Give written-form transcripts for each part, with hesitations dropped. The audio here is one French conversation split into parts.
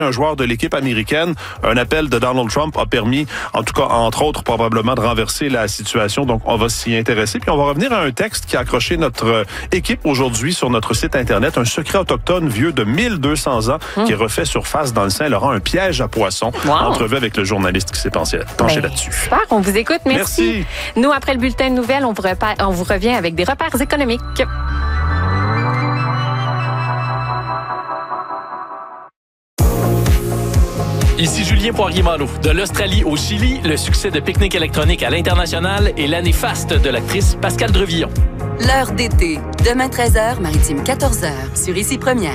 Un joueur de l'équipe américaine, un appel de Donald Trump a permis, en tout cas, entre autres, probablement de renverser la situation. Donc, on va s'y intéresser. Puis, on va revenir à un texte qui a accroché notre équipe aujourd'hui sur notre site Internet. Un secret autochtone vieux de 1200 ans qui refait surface dans le Saint-Laurent. Un piège à poissons. Wow. Entrevue avec le journaliste qui s'est penché là-dessus. Super, on vous écoute. Merci. Nous, après le bulletin de nouvelles, on vous revient avec des repères économiques. Ici Julien Poirier-Malo. De l'Australie au Chili, le succès de Pique-Nique électronique à l'international et l'année faste de l'actrice Pascale Drevillon. L'heure d'été. Demain 13h, Maritime 14h, sur Ici Première.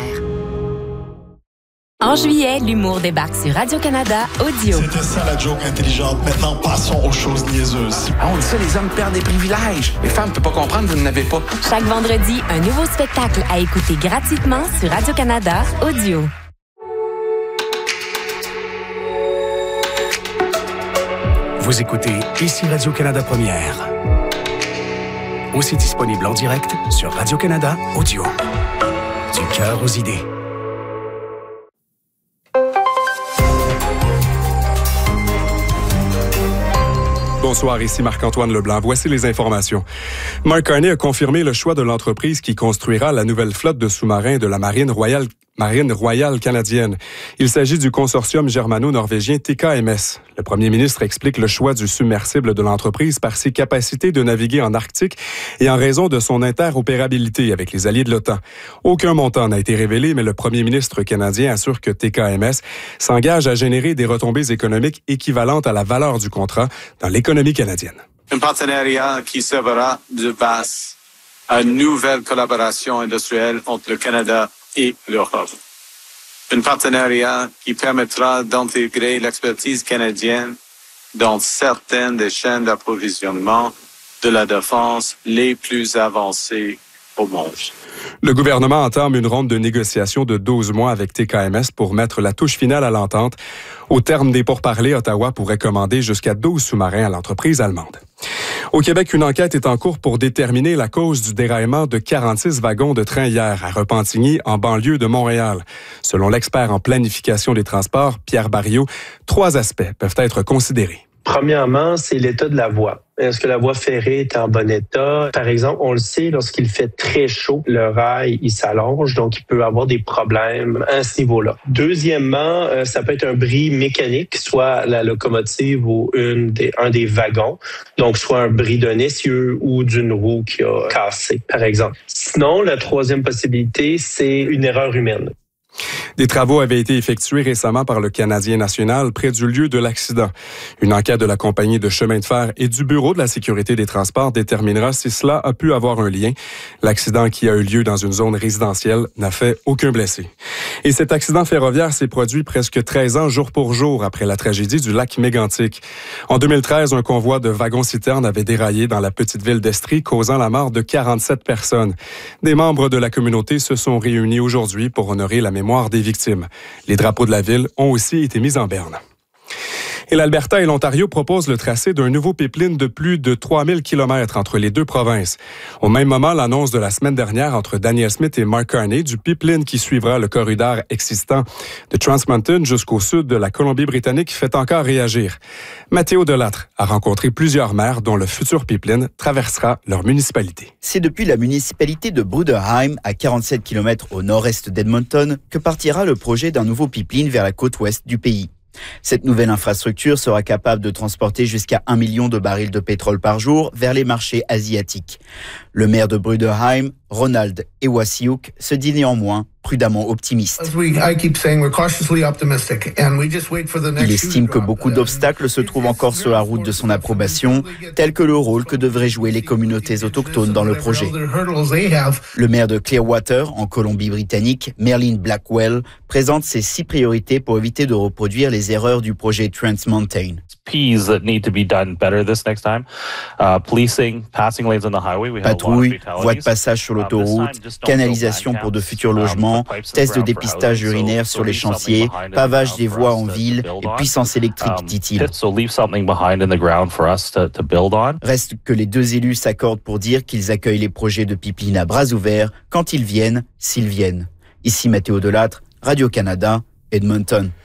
En juillet, l'humour débarque sur Radio-Canada Audio. C'était ça la joke intelligente. Maintenant, passons aux choses niaiseuses. On dit ça, les hommes perdent des privilèges. Les femmes ne peuvent pas comprendre, vous n'en avez pas. Chaque vendredi, un nouveau spectacle à écouter gratuitement sur Radio-Canada Audio. Vous écoutez Ici Radio-Canada Première. Aussi disponible en direct sur Radio-Canada Audio. Du cœur aux idées. Bonsoir, ici Marc-Antoine Leblanc. Voici les informations. Mark Carney a confirmé le choix de l'entreprise qui construira la nouvelle flotte de sous-marins de la Marine royale canadienne. Il s'agit du consortium germano-norvégien TKMS. Le premier ministre explique le choix du submersible de l'entreprise par ses capacités de naviguer en Arctique et en raison de son interopérabilité avec les alliés de l'OTAN. Aucun montant n'a été révélé, mais le premier ministre canadien assure que TKMS s'engage à générer des retombées économiques équivalentes à la valeur du contrat dans l'économie canadienne. Un partenariat qui servera de base à une nouvelle collaboration industrielle entre le Canada et l'Europe. Un partenariat qui permettra d'intégrer l'expertise canadienne dans certaines des chaînes d'approvisionnement de la défense les plus avancées au monde. Le gouvernement entame une ronde de négociations de 12 mois avec TKMS pour mettre la touche finale à l'entente. Au terme des pourparlers, Ottawa pourrait commander jusqu'à 12 sous-marins à l'entreprise allemande. Au Québec, une enquête est en cours pour déterminer la cause du déraillement de 46 wagons de train hier à Repentigny, en banlieue de Montréal. Selon l'expert en planification des transports, Pierre Barriot, 3 aspects peuvent être considérés. Premièrement, c'est l'état de la voie. Est-ce que la voie ferrée est en bon état? Par exemple, on le sait, lorsqu'il fait très chaud, le rail, il s'allonge, donc il peut avoir des problèmes à ce niveau-là. Deuxièmement, ça peut être un bris mécanique, soit la locomotive ou un des wagons, donc soit un bris d'un essieu ou d'une roue qui a cassé, par exemple. Sinon, la troisième possibilité, c'est une erreur humaine. Des travaux avaient été effectués récemment par le Canadien national près du lieu de l'accident. Une enquête de la compagnie de chemin de fer et du Bureau de la sécurité des transports déterminera si cela a pu avoir un lien. L'accident qui a eu lieu dans une zone résidentielle n'a fait aucun blessé. Et cet accident ferroviaire s'est produit presque 13 ans jour pour jour après la tragédie du lac Mégantic. En 2013, un convoi de wagons-citernes avait déraillé dans la petite ville d'Estrie, causant la mort de 47 personnes. Des membres de la communauté se sont réunis aujourd'hui pour honorer la mémoire des victimes. Les drapeaux de la ville ont aussi été mis en berne. Et l'Alberta et l'Ontario proposent le tracé d'un nouveau pipeline de plus de 3000 km entre les deux provinces. Au même moment, l'annonce de la semaine dernière entre Danielle Smith et Mark Carney du pipeline qui suivra le corridor existant de Trans Mountain jusqu'au sud de la Colombie-Britannique fait encore réagir. Mathéo Delattre a rencontré plusieurs maires dont le futur pipeline traversera leur municipalité. C'est depuis la municipalité de Bruderheim, à 47 km au nord-est d'Edmonton, que partira le projet d'un nouveau pipeline vers la côte ouest du pays. Cette nouvelle infrastructure sera capable de transporter jusqu'à 1 million de barils de pétrole par jour vers les marchés asiatiques. Le maire de Bruderheim, Ronald Ewasiuk, se dit néanmoins prudemment optimiste. Il estime que beaucoup d'obstacles se trouvent encore sur la route de son approbation, tels que le rôle que devraient jouer les communautés autochtones dans le projet. Le maire de Clearwater, en Colombie-Britannique, Merlin Blackwell, présente ses 6 priorités pour éviter de reproduire les erreurs du projet Trans Mountain. Patrouille, voies de passage sur l'autoroute, canalisation pour de futurs logements, tests de dépistage urinaire sur les chantiers, pavage des voies en ville et puissance électrique, dit-il. Reste que les 2 élus s'accordent pour dire qu'ils accueillent les projets de pipeline à bras ouverts quand ils viennent, s'ils viennent. Ici Mathéo Delattre, Radio-Canada, Edmonton.